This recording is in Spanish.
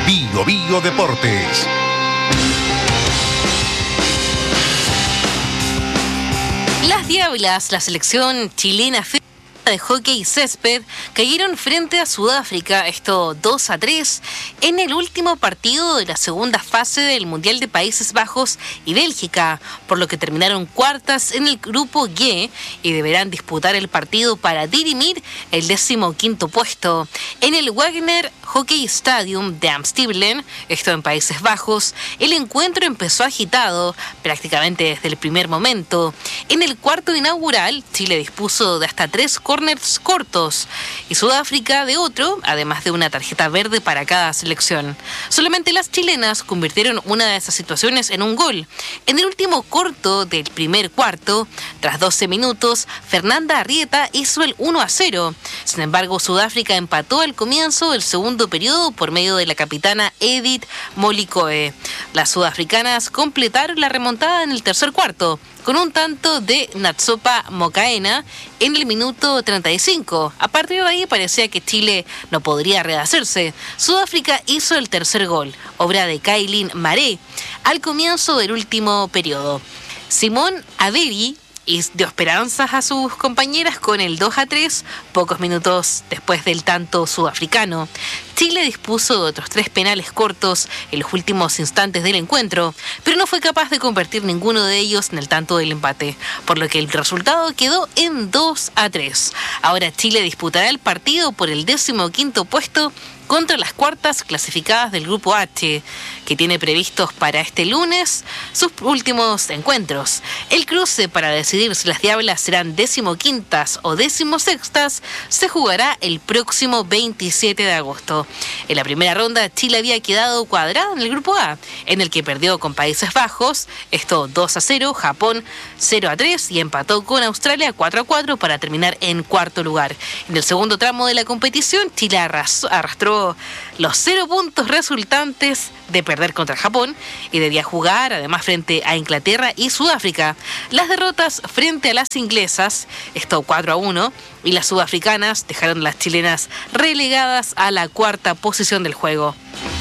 Bio Bio Deportes. Las Diablas, la selección chilena de hockey césped, cayeron frente a Sudáfrica, esto 2-3, en el último partido de la segunda fase del Mundial de Países Bajos y Bélgica, por lo que terminaron cuartas en el grupo G y deberán disputar el partido para dirimir el 15º puesto. En el Wagner Hockey Stadium de Amsterdam, esto en Países Bajos, el encuentro empezó agitado prácticamente desde el primer momento. En el cuarto inaugural, Chile dispuso de hasta 3 corners cortos y Sudáfrica de otro, además de una tarjeta verde para cada selección. Solamente las chilenas convirtieron una de esas situaciones en un gol. En el último corto del primer cuarto, tras 12 minutos, Fernanda Arrieta hizo el 1-0. Sin embargo, Sudáfrica empató al comienzo del segundo periodo por medio de la capitana Edith Molikoe. Las sudafricanas completaron la remontada en el tercer cuarto, con un tanto de Natsopa Mokaena en el minuto 35. A partir de ahí parecía que Chile no podría rehacerse. Sudáfrica hizo el tercer gol, obra de Kailin Maré, al comienzo del último periodo. Simón Aderi dio esperanzas a sus compañeras con el 2-3, pocos minutos después del tanto sudafricano. Chile dispuso de otros 3 penales cortos en los últimos instantes del encuentro, pero no fue capaz de convertir ninguno de ellos en el tanto del empate, por lo que el resultado quedó en 2-3. Ahora Chile disputará el partido por el 15º puesto contra las cuartas clasificadas del Grupo H, que tiene previstos para este lunes sus últimos encuentros. El cruce para decidir si las Diablas serán 15ª o 16ª se jugará el próximo 27 de agosto. En la primera ronda, Chile había quedado cuadrado en el Grupo A, en el que perdió con Países Bajos, esto 2-0, Japón 0-3 y empató con Australia 4-4 para terminar en cuarto lugar. En el segundo tramo de la competición, Chile arrastró los 0 puntos resultantes de perder contra Japón y debía jugar además frente a Inglaterra y Sudáfrica. Las derrotas frente a las inglesas, esto 4-1, y las sudafricanas dejaron a las chilenas relegadas a la cuarta posición del juego.